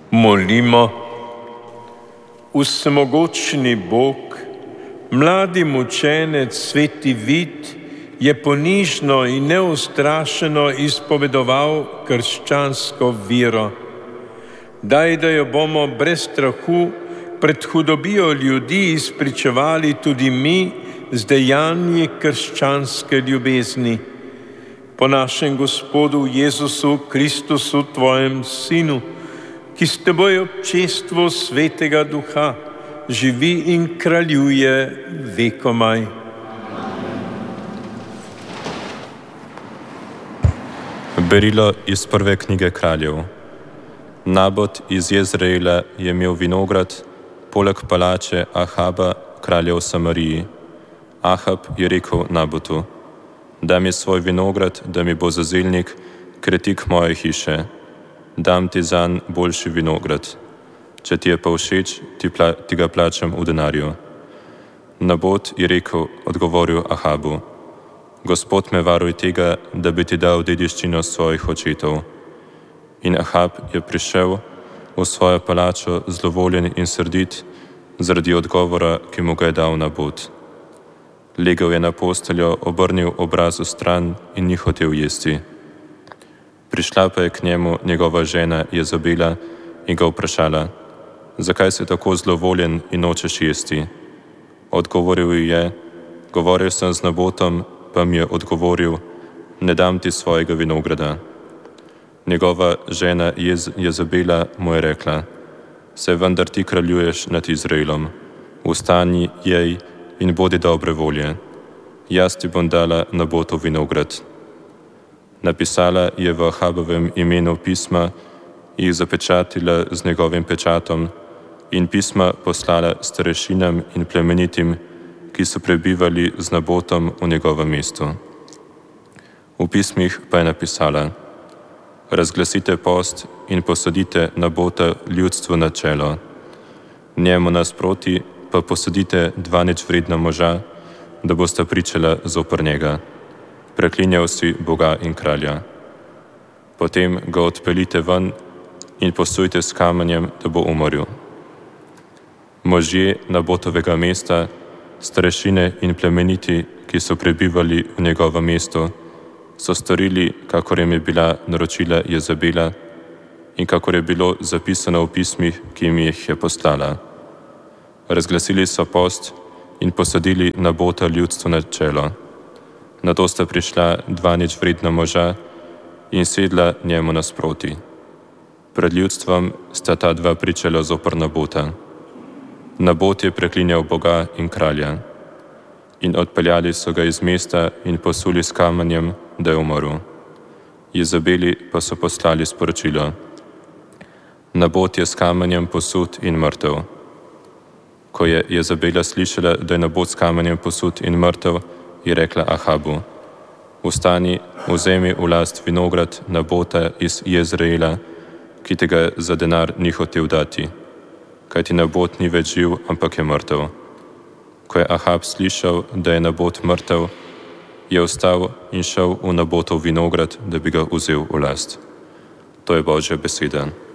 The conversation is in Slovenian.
Molimo. Vsemogočni Bog, mladi mučenec sveti Vid je ponižno in neustrašeno izpovedoval krščansko vero. Daj, da jo bomo brez strahu pred hudobijo ljudi izpričevali tudi mi z dejanji krščanske ljubezni. Po našem Gospodu Jezusu Kristusu, Tvojem Sinu, ki s Teboj občestvu Svetega Duha živi in kraljuje vekomaj. Berilo iz prve knjige Kraljev. Nabot iz Jezreela je imel vinograd poleg palače Ahaba, kralja v Samariji. Ahab je rekel Nabotu: daj mi svoj vinograd, da mi bo za zelnik kretik moje hiše. Dam ti zanj boljši vinograd. Če ti je pa všeč, ti ga plačam v denarju. Nabot je odgovoril Ahabu: Gospod me varuj tega, da bi ti dal dediščino svojih očetov. In Ahab je prišel v svojo palačo zlovoljen in srdit zaradi odgovora, ki mu ga je dal Nabot. Legel je na posteljo, obrnil obraz v stran in ni hotel jesti. Prišla pa je k njemu njegova žena Jezabela in ga vprašala: zakaj si tako zlovoljen in nočeš jesti? Odgovoril ji je: govoril sem z Nabotom, pa mi je odgovoril: ne dam ti svojega vinograda. Njegova žena Jezabela mu je rekla: saj vendar ti kraljuješ nad Izraelom. Vstani, jej in bodi dobre volje. Jaz ti bom dala Nabotov vinograd. Napisala je v Ahabovem imenu pisma, jih zapečatila z njegovim pečatom in pisma poslala starešinam in plemenitim, ki so prebivali z Nabotom v njegovem mestu. V pismih pa je napisala: razglasite post in posadite Nabota ljudstvu na čelo. Njemu nasproti pa posadite dva ničvredna moža, da bosta pričala zoper njega. Preklinjal si Boga in kralja. Potem ga odpeljite ven in posujte s kamenjem, da bo umrl. Možje Nabotovega mesta, starešine in plemeniti, ki so prebivali v njegovem mestu, so storili, kakor jim je bila naročila Jezabela in kakor je bilo zapisano v pismih, ki jim jih je poslala. Razglasili so post in posadili Nabota ljudstvu na čelo. Nato sta prišla dva ničvredna moža in sedla njemu nasproti. Pred ljudstvom sta ta dva pričala zoper Nabota. Nabot je preklinjal Boga in kralja. In odpeljali so ga iz mesta in posuli s kamenjem, da je umrl. Jezabeli pa so poslali sporočilo: Nabot je s kamenjem posut in mrtev. Ko je Jezabela slišala, da je Nabot s kamenjem posut in mrtev, je rekla Ahabu: vstani, vzemi v last vinograd Nabota iz Jezreela, ki te ga za denar ni hotel dati, kajti Nabot ni več živ, ampak je mrtev. Ko je Ahab slišal, da je Nabot mrtev, je vstal in šel v Nabotov vinograd, da bi ga vzel v last. To je Božja beseda.